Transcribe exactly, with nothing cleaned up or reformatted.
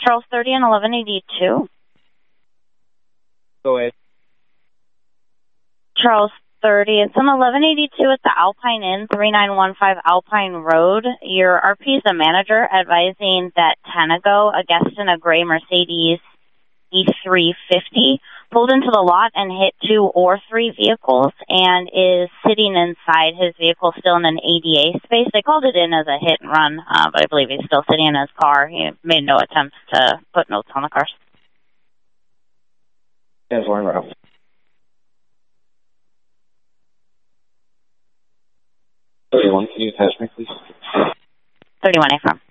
Charles thirty and eleven eighty-two. Go ahead. Charles thirty. It's on eleven eighty-two at the Alpine Inn, three nine one five Alpine Road. Your R P is the manager advising that ten ago, a guest in a gray Mercedes E three fifty pulled into the lot and hit two or three vehicles and is sitting inside his vehicle still in an A D A space. They called it in as a hit and run, uh, but I believe he's still sitting in his car. He made no attempts to put notes on the cars. Yes, one row. thirty-one, can you attach me, please? thirty-one A from.